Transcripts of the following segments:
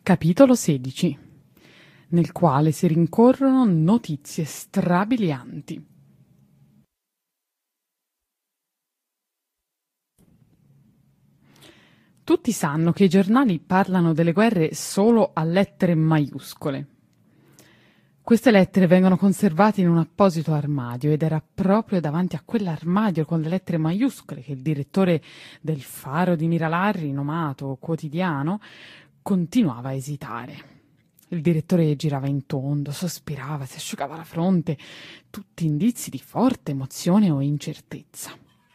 Capitolo 16, nel quale si rincorrono notizie strabilianti. Tutti sanno che i giornali parlano delle guerre solo a lettere maiuscole. Queste lettere vengono conservate in un apposito armadio ed era proprio davanti a quell'armadio con le lettere maiuscole che il direttore del Faro di Miralarri, rinomato quotidiano, continuava a esitare. Il direttore girava in tondo, sospirava, si asciugava la fronte, tutti indizi di forte emozione o incertezza.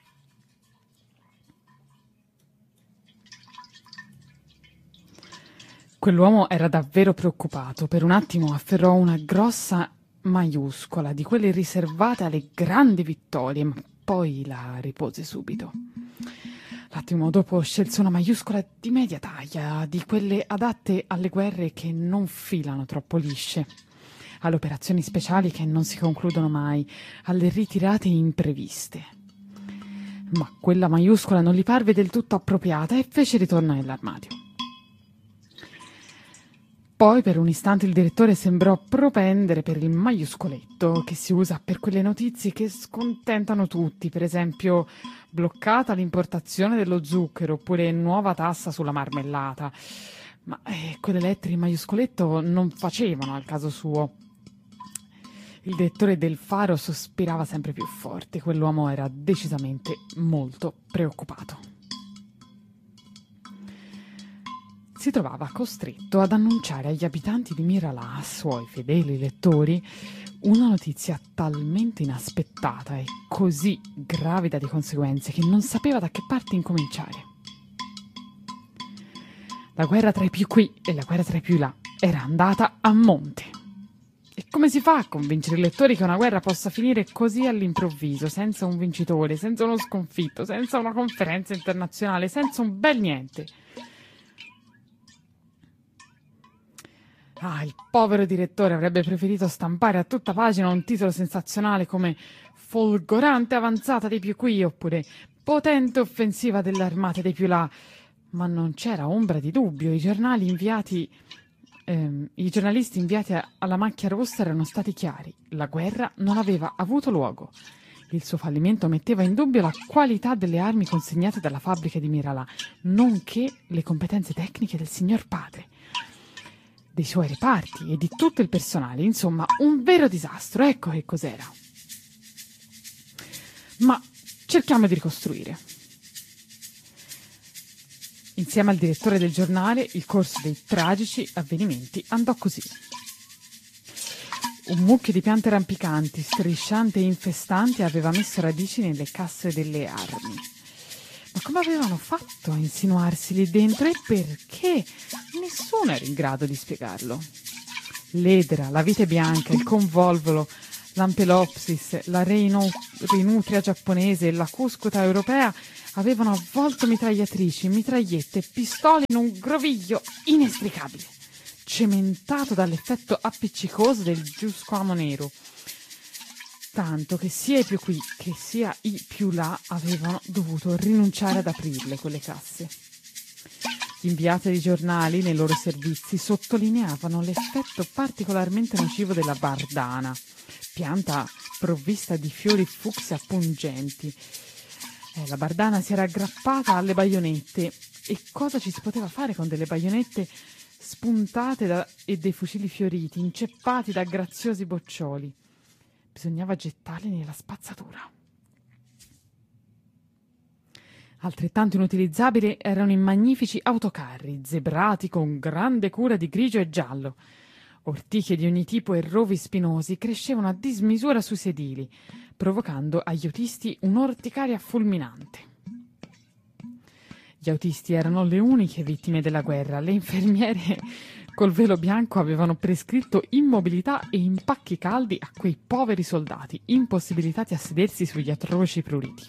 Quell'uomo era davvero preoccupato. Per un attimo afferrò una grossa maiuscola, di quelle riservate alle grandi vittorie, ma poi la ripose subito. L'attimo dopo scelse una maiuscola di media taglia, di quelle adatte alle guerre che non filano troppo lisce, alle operazioni speciali che non si concludono mai, alle ritirate impreviste. Ma quella maiuscola non gli parve del tutto appropriata e fece ritorno nell'armadio. Poi per un istante il direttore sembrò propendere per il maiuscoletto che si usa per quelle notizie che scontentano tutti, per esempio bloccata l'importazione dello zucchero oppure nuova tassa sulla marmellata. Ma quelle lettere in maiuscoletto non facevano al caso suo. Il direttore del Faro sospirava sempre più forte. Quell'uomo era decisamente molto preoccupato. Si trovava costretto ad annunciare agli abitanti di Miralà, suoi fedeli lettori, una notizia talmente inaspettata e così gravida di conseguenze che non sapeva da che parte incominciare. La guerra tra i più qui e la guerra tra i più là era andata a monte. E come si fa a convincere i lettori che una guerra possa finire così all'improvviso, senza un vincitore, senza uno sconfitto, senza una conferenza internazionale, senza un bel niente? Il povero direttore avrebbe preferito stampare a tutta pagina un titolo sensazionale come «Folgorante avanzata dei più qui» oppure «Potente offensiva delle armate dei più là». Ma non c'era ombra di dubbio. I giornalisti inviati alla macchia rossa erano stati chiari. La guerra non aveva avuto luogo. Il suo fallimento metteva in dubbio la qualità delle armi consegnate dalla fabbrica di Miralà, nonché le competenze tecniche del signor padre, dei suoi reparti e di tutto il personale. Insomma, un vero disastro. Ecco che cos'era. Ma cerchiamo di ricostruire. Insieme al direttore del giornale, il corso dei tragici avvenimenti andò così. Un mucchio di piante rampicanti, striscianti e infestanti aveva messo radici nelle casse delle armi. Ma come avevano fatto a insinuarsi lì dentro e perché? Nessuno era in grado di spiegarlo. L'edera, la vite bianca, il convolvolo, l'ampelopsis, la rinutria giapponese e la cuscuta europea avevano avvolto mitragliatrici, mitragliette e pistole in un groviglio inestricabile, cementato dall'effetto appiccicoso del giusquamo nero, tanto che sia i più qui che sia i più là avevano dovuto rinunciare ad aprirle quelle casse. Gli inviati dei giornali nei loro servizi sottolineavano l'effetto particolarmente nocivo della bardana, pianta provvista di fiori fucsia pungenti. La bardana si era aggrappata alle baionette. E cosa ci si poteva fare con delle baionette spuntate e dei fucili fioriti, inceppati da graziosi boccioli? Bisognava gettarli nella spazzatura. Altrettanto inutilizzabili erano i magnifici autocarri, zebrati con grande cura di grigio e giallo. Ortiche di ogni tipo e rovi spinosi crescevano a dismisura sui sedili, provocando agli autisti un'orticaria fulminante. Gli autisti erano le uniche vittime della guerra. Le infermiere col velo bianco avevano prescritto immobilità e impacchi caldi a quei poveri soldati, impossibilitati a sedersi sugli atroci pruriti.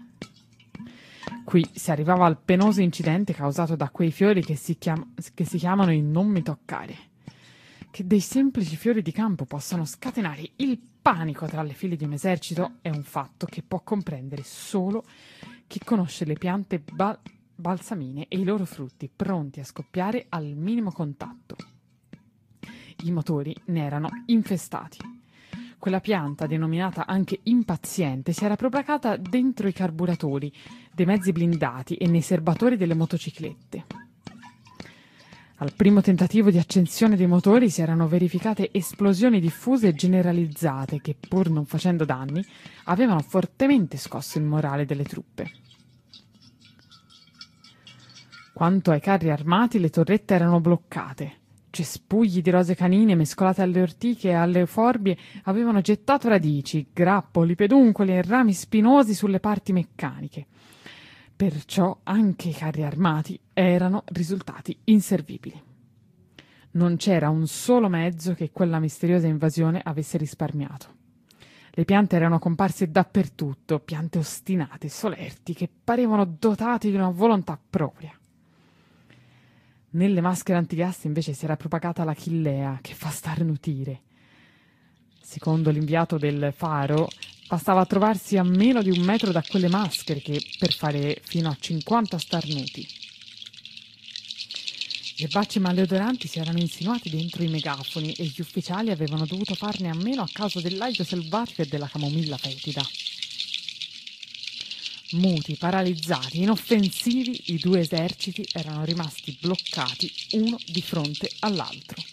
Qui si arrivava al penoso incidente causato da quei fiori che si chiamano i non mi toccare. Che dei semplici fiori di campo possano scatenare il panico tra le file di un esercito è un fatto che può comprendere solo chi conosce le piante balsamine e i loro frutti pronti a scoppiare al minimo contatto. I motori ne erano infestati. Quella pianta, denominata anche impaziente, si era propagata dentro i carburatori dei mezzi blindati e nei serbatori delle motociclette. Al primo tentativo di accensione dei motori si erano verificate esplosioni diffuse e generalizzate che, pur non facendo danni, avevano fortemente scosso il morale delle truppe. Quanto ai carri armati, le torrette erano bloccate. Cespugli di rose canine mescolate alle ortiche e alle euforbie avevano gettato radici, grappoli, peduncoli e rami spinosi sulle parti meccaniche. Perciò anche i carri armati erano risultati inservibili. Non c'era un solo mezzo che quella misteriosa invasione avesse risparmiato. Le piante erano comparse dappertutto, piante ostinate, solerti, che parevano dotate di una volontà propria. Nelle maschere antigas invece si era propagata la chillea, che fa starnutire. Secondo l'inviato del Faro, bastava trovarsi a meno di 1 metro da quelle maschere per fare fino a 50 starnuti. Le bacce maleodoranti si erano insinuate dentro i megafoni e gli ufficiali avevano dovuto farne a meno a causa dell'aglio selvatico e della camomilla fetida. Muti, paralizzati, inoffensivi, i 2 eserciti erano rimasti bloccati uno di fronte all'altro.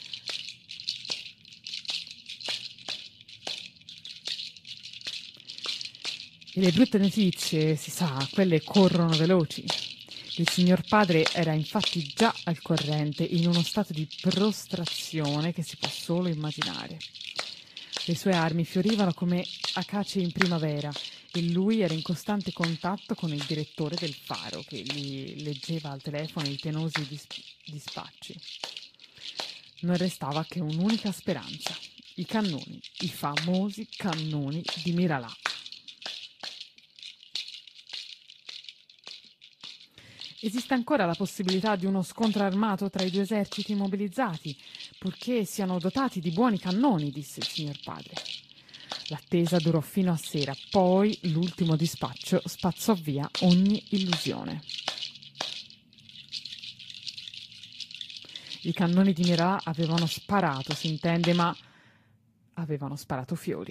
E le brutte notizie, si sa, quelle corrono veloci. Il signor padre era infatti già al corrente, in uno stato di prostrazione che si può solo immaginare. Le sue armi fiorivano come acacie in primavera e lui era in costante contatto con il direttore del Faro, che gli leggeva al telefono i penosi dispacci. Non restava che un'unica speranza: i cannoni, i famosi cannoni di Miralà. Esiste ancora la possibilità di uno scontro armato tra i 2 eserciti mobilizzati, purché siano dotati di buoni cannoni, disse il signor padre. L'attesa durò fino a sera, poi l'ultimo dispaccio spazzò via ogni illusione. I cannoni di Miralà avevano sparato, si intende, ma avevano sparato fiori.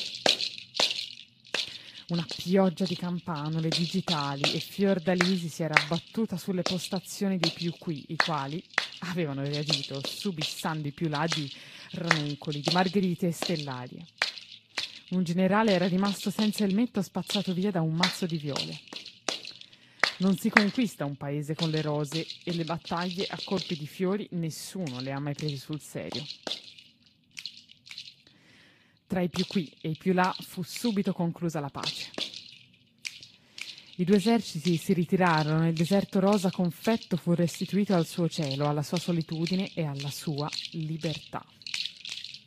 Una pioggia di campanule digitali e fiordalisi si era abbattuta sulle postazioni dei più qui, i quali avevano reagito subissando i più là di ranuncoli, di margherite e stellarie. Un generale era rimasto senza elmetto spazzato via da un mazzo di viole. Non si conquista un paese con le rose e le battaglie a colpi di fiori nessuno le ha mai prese sul serio. Tra i più qui e i più là fu subito conclusa la pace. I 2 eserciti si ritirarono e il deserto rosa confetto fu restituito al suo cielo, alla sua solitudine e alla sua libertà.